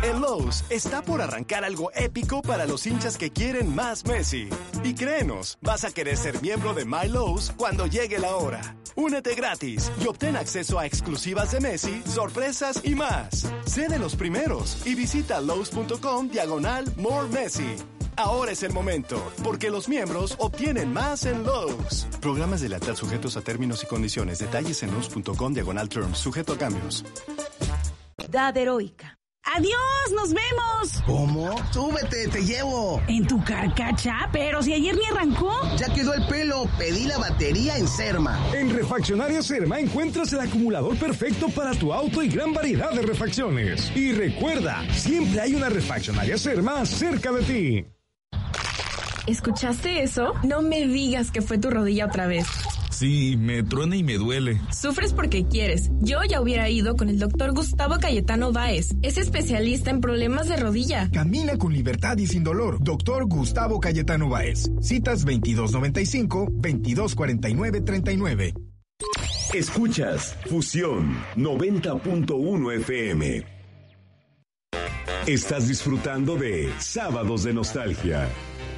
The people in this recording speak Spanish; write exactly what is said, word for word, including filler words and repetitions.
En Lowe's está por arrancar algo épico para los hinchas que quieren más Messi. Y créenos, vas a querer ser miembro de My Lowe's cuando llegue la hora. Únete gratis y obtén acceso a exclusivas de Messi, sorpresas y más. Sé de los primeros y visita Lowe's.com diagonal More Messi. Ahora es el momento, porque los miembros obtienen más en Lowe's. Programas de lealtad sujetos a términos y condiciones. Detalles en Lowe's.com diagonal terms, sujeto a cambios. Edad heroica. ¡Adiós! ¡Nos vemos! ¿Cómo? ¡Súbete, te llevo! ¿En tu carcacha? Pero si ayer ni arrancó. Ya quedó el pelo. Pedí la batería en Serma. En Refaccionaria Serma encuentras el acumulador perfecto para tu auto y gran variedad de refacciones. Y recuerda, siempre hay una Refaccionaria Serma cerca de ti. ¿Escuchaste eso? No me digas que fue tu rodilla otra vez. Sí, me truena y me duele. Sufres porque quieres. Yo ya hubiera ido con el doctor Gustavo Cayetano Báez. Es especialista en problemas de rodilla. Camina con libertad y sin dolor. Doctor Gustavo Cayetano Báez. Citas veintidós noventa y cinco, veintidós cuarenta y nueve, treinta y nueve. Escuchas Fusión noventa punto uno F M. Estás disfrutando de Sábados de Nostalgia.